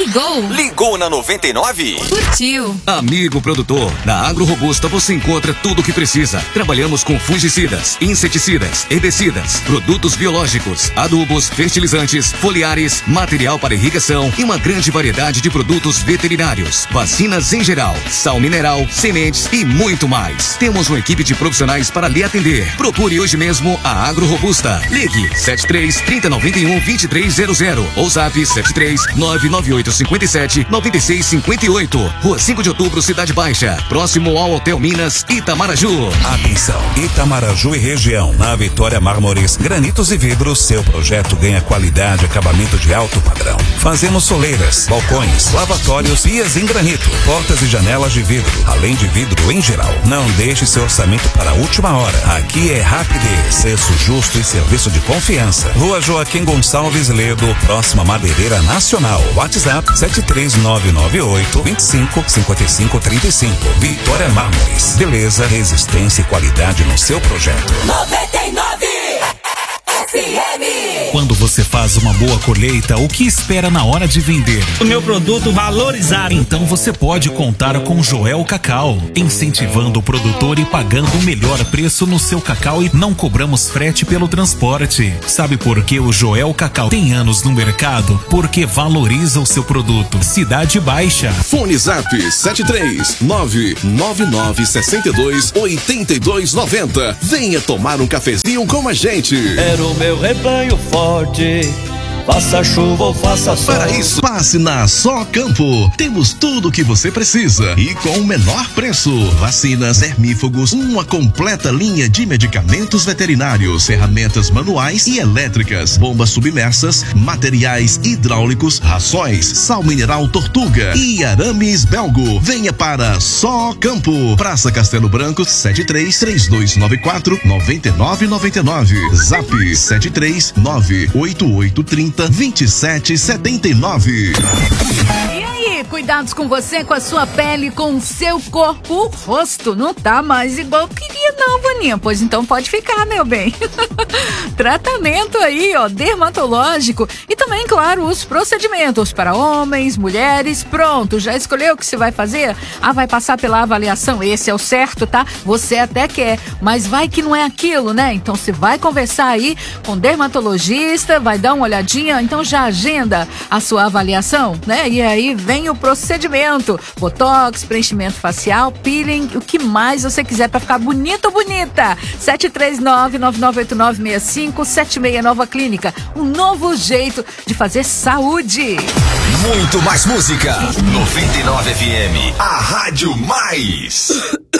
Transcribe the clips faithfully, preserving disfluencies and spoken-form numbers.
Ligou. Ligou na noventa e nove. Curtiu. Amigo produtor, na Agro Robusta você encontra tudo o que precisa. Trabalhamos com fungicidas, inseticidas, herbicidas, produtos biológicos, adubos, fertilizantes, foliares, material para irrigação e uma grande variedade de produtos veterinários, vacinas em geral, sal mineral, sementes e muito mais. Temos uma equipe de profissionais para lhe atender. Procure hoje mesmo a Agro Robusta. Ligue sete três, trinta, noventa e um, vinte e três zero zero ou zap sete três, nove nove oito, cinco sete, nove seis cinco oito. Rua cinco de outubro, Cidade Baixa, próximo ao Hotel Minas, Itamaraju. Atenção, Itamaraju e região. Na Vitória Mármores, granitos e vidros, seu projeto ganha qualidade e acabamento de alto padrão. Fazemos soleiras, balcões, lavatórios, pias em granito, portas e janelas de vidro, além de vidro em geral. Não deixe seu orçamento para a última hora. Aqui é rapidez, preço justo e serviço de confiança. Rua Joaquim Gonçalves Ledo, próxima Madeireira Nacional. WhatsApp sete três nove nove oito, vinte e cinco, cinquenta e cinco, trinta e cinco. Vitória Mármores. Beleza, resistência e qualidade no seu projeto. noventa e nove F M. Quando você faz uma boa colheita, o que espera na hora de vender? O meu produto valorizado. Então você pode contar com Joel Cacau, incentivando o produtor e pagando o melhor preço no seu cacau e não cobramos frete pelo transporte. Sabe por que o Joel Cacau tem anos no mercado? Porque valoriza o seu produto. Cidade Baixa. Fone Zap sete três, nove nove nove, seis dois, oito dois nove zero. Venha tomar um cafezinho com a gente. Era o meu rebanho forte, faça chuva ou faça sol. Para isso, passe na Só Campo. Temos tudo o que você precisa e com o menor preço. Vacinas, vermífugos, uma completa linha de medicamentos veterinários, ferramentas manuais e elétricas, bombas submersas, materiais hidráulicos, rações, sal mineral Tortuga e arames Belgo. Venha para Só Campo. Praça Castelo Branco, sete três, três dois nove quatro, nove nove nove nove. Zap sete três, nove oito oito, trinta, vinte e sete setenta e nove. E aí, cuidados com você, com a sua pele, com o seu corpo. O rosto não tá mais igual eu queria não, Vaninha. Pois então pode ficar, meu bem. Tratamento aí, ó, dermatológico. E também, claro, os procedimentos para homens, mulheres. Pronto, já escolheu o que você vai fazer? Ah, vai passar pela avaliação. Esse é o certo, tá? Você até quer, mas vai que não é aquilo, né? Então você vai conversar aí com o dermatologista, vai dar uma olhadinha, então já agenda a sua avaliação, né? E aí vem o procedimento, botox, preenchimento facial, peeling, o que mais você quiser para ficar bonito ou bonita. sete três nove, nove nove oito nove, seis cinco sete seis, Nova Clínica, um novo jeito de fazer saúde. Muito mais música. noventa e nove F M, a rádio mais.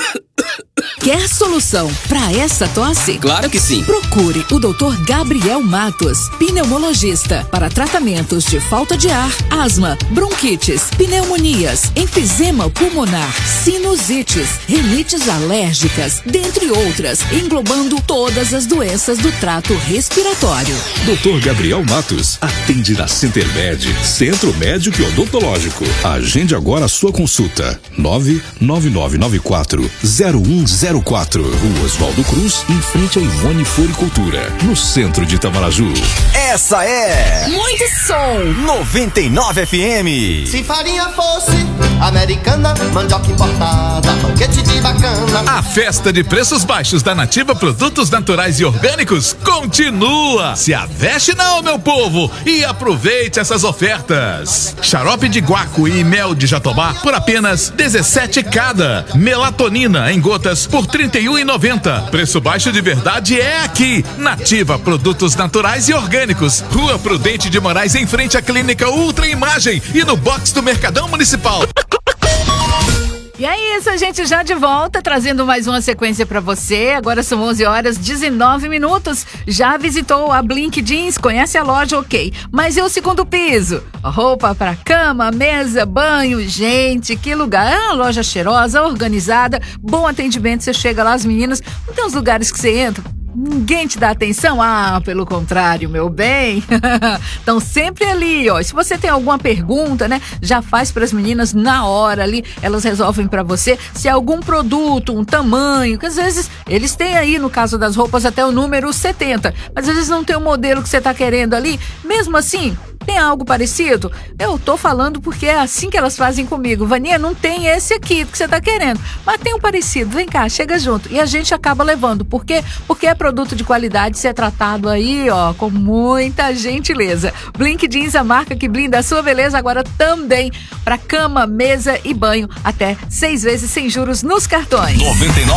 Quer solução para essa tosse? Claro que sim. Procure o doutor Gabriel Matos, pneumologista, para tratamentos de falta de ar, asma, bronquites, pneumonias, enfisema pulmonar, sinusites, rinites alérgicas, dentre outras, englobando todas as doenças do trato respiratório. doutor Gabriel Matos atende na Centermed, Centro Médico e Odontológico. Agende agora a sua consulta. nove nove nove nove quatro, zero um zero quatro. Rua Oswaldo Cruz, em frente a Ivone Floricultura, no centro de Itamaraju. Essa é muito som. noventa e nove F M. Se farinha fosse americana, mandioca importada, banquete de bacana. A festa de preços baixos da Nativa Produtos Naturais e Orgânicos continua. Se aveste não, meu povo, e aproveite essas ofertas. Xarope de guaco e mel de jatobá por apenas dezessete cada. Melatonina em gotas por trinta e um reais e noventa centavos. Preço baixo de verdade é aqui. Nativa Produtos Naturais e Orgânicos. Rua Prudente de Moraes, em frente à Clínica Ultra Imagem e no box do Mercadão Municipal. E é isso, a gente já de volta, trazendo mais uma sequência pra você. Agora são onze horas e dezenove minutos. Já visitou a Blink Jeans? Conhece a loja? Ok. Mas e o segundo piso? Roupa pra cama, mesa, banho. Gente, que lugar. É uma loja cheirosa, organizada, bom atendimento. Você chega lá, as meninas, não tem uns lugares que você entra, ninguém te dá atenção? Ah, pelo contrário, meu bem. Estão sempre ali, ó. Se você tem alguma pergunta, né, já faz para as meninas na hora ali. Elas resolvem para você se é algum produto, um tamanho, que às vezes eles têm aí, no caso das roupas, até o número setenta. Mas às vezes não tem o modelo que você tá querendo ali. Mesmo assim, Tem algo parecido? Eu tô falando porque é assim que elas fazem comigo. Vaninha, não tem esse aqui que você tá querendo, mas tem um parecido. Vem cá, chega junto. E a gente acaba levando. Por quê? Porque é produto de qualidade, ser tratado aí, ó, com muita gentileza. Blink Jeans, a marca que blinda a sua beleza, agora também para cama, mesa e banho, até seis vezes sem juros nos cartões. noventa e nove